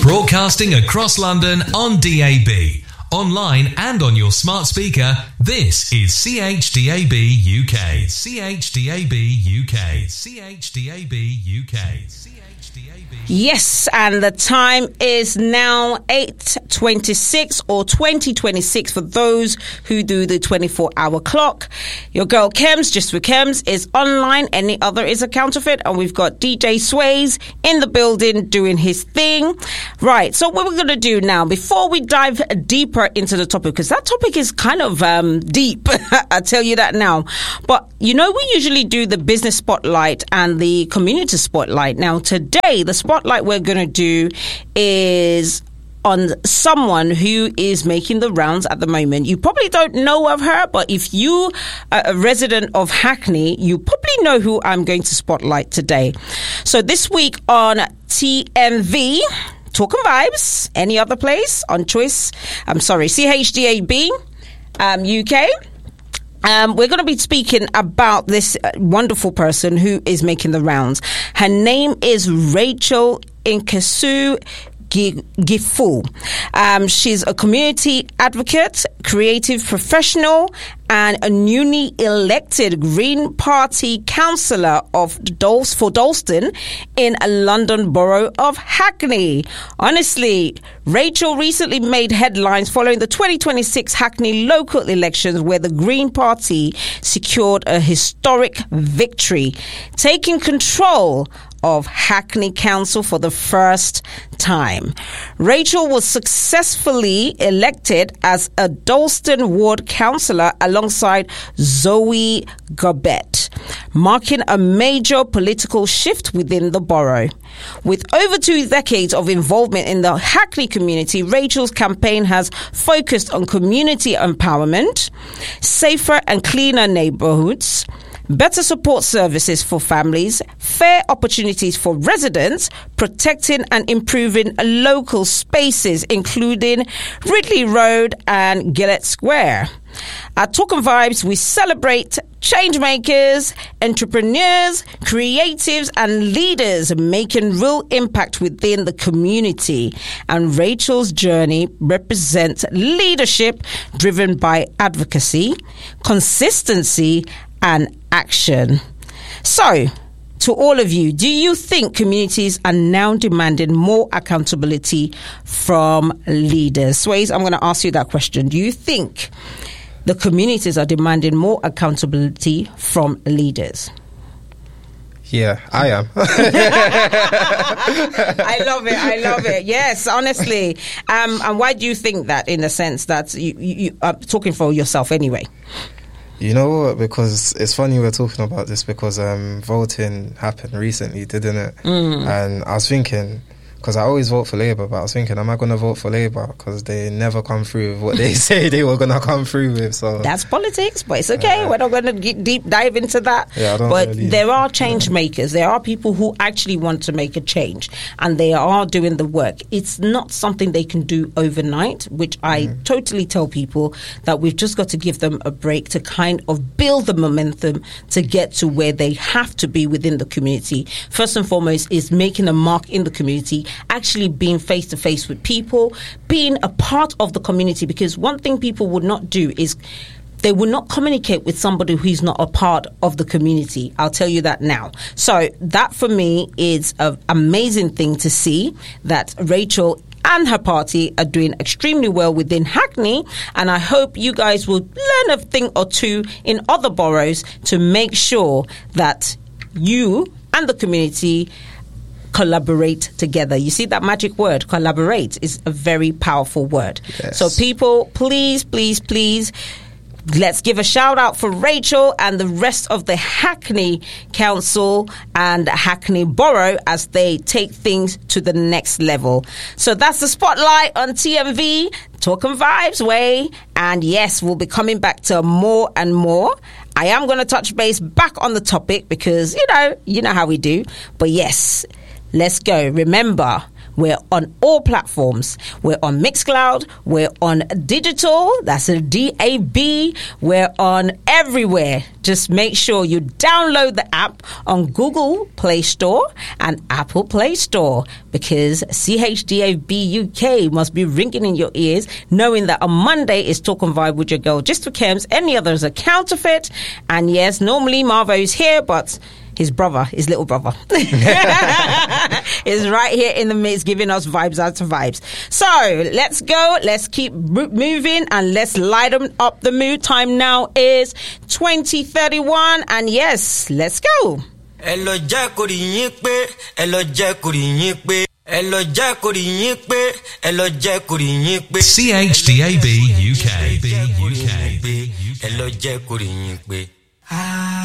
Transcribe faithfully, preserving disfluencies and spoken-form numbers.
Broadcasting across London on D A B, online and on your smart speaker, this is C H D A B U K. C H D A B U K. C H D A B U K. Yes, and the time is now eight twenty-six or twenty twenty-six for those who do the twenty-four hour clock. Your girl Kems, just for Kems, is online. Any other is a counterfeit. And we've got D J Sways in the building doing his thing. Right, so what we're going to do now, before we dive deeper into the topic, because that topic is kind of um, deep, I'll tell you that now. But, you know, we usually do the business spotlight and the community spotlight. Now, today, the spotlight we're going to do is on someone who is making the rounds at the moment. You probably don't know of her, but if you are a resident of Hackney, you probably know who I'm going to spotlight today. So this week on T M V, Talk and Vibes, any other place on Choice, I'm sorry, C H D A B um, U K. Um, we're going to be speaking about this uh, wonderful person who is making the rounds. Her name is Rachel Nkesu Gifu. Um, she's a community advocate, creative professional, and a newly elected Green Party councillor of Dols- for Dalston in a London borough of Hackney. Honestly, Rachel recently made headlines following the twenty twenty-six Hackney local elections, where the Green Party secured a historic victory, taking control of Hackney Council for the first time. Rachel was successfully elected as a Dalston ward councillor alongside Zoe Gorbett, marking a major political shift within the borough. With over two decades of involvement in the Hackney community, Rachel's campaign has focused on community empowerment, safer and cleaner neighbourhoods, better support services for families, fair opportunities for residents, protecting and improving local spaces, including Ridley Road and Gillett Square. At Talk and Vibes, we celebrate change makers, entrepreneurs, creatives, and leaders making real impact within the community. And Rachel's journey represents leadership driven by advocacy, consistency, and action. So, to all of you, do you think communities are now demanding more accountability from leaders? Sways, I'm going to ask you that question. Do you think the communities are demanding more accountability from leaders? Yeah, I am. I love it. I love it. Yes, honestly. Um, and why do you think that, in the sense that you, you, you are talking for yourself anyway? You know what? Because it's funny we're talking about this because um, voting happened recently, didn't it? Mm. And I was thinking, because I always vote for Labour, but I was thinking, am I going to vote for Labour? Because they never come through with what they say they were going to come through with. So that's politics, but it's okay. Uh, we're not going to get deep dive into that. Yeah, I don't but really, there are change yeah. makers. There are people who actually want to make a change, and they are doing the work. It's not something they can do overnight, which I mm. totally tell people that we've just got to give them a break to kind of build the momentum to get to where they have to be within the community. First and foremost is making a mark in the community, actually being face to face with people, being a part of the community, because one thing people would not do is they will not communicate with somebody who's not a part of the community. I'll tell you that now. So that for me is an amazing thing to see that Rachel and her party are doing extremely well within Hackney, and I hope you guys will learn a thing or two in other boroughs to make sure that you and the community collaborate together. You see that magic word, collaborate, is a very powerful word. Yes. So people, please, please, please, let's give a shout out for Rachel and the rest of the Hackney Council and Hackney Borough as they take things to the next level. So that's the spotlight on T M V, Talk and Vibes way. And yes, we'll be coming back to more and more. I am going to touch base back on the topic because, you know, you know how we do. But yes, let's go. Remember, We're on all platforms. We're on Mixcloud. We're on digital. That's a D A B. We're on everywhere. Just make sure you download the app on Google Play Store and Apple Play Store, because C H D A B U K must be ringing in your ears, knowing that on Monday is Talk and Vibe with your girl, Just for Kems. Any others are counterfeit. And yes, normally Marvo is here, but his brother, his little brother, is right here in the midst giving us vibes out of vibes. So let's go. Let's keep moving and let's lighten up the mood. Time now is twenty thirty-one. And yes, let's go. C H D A B U K.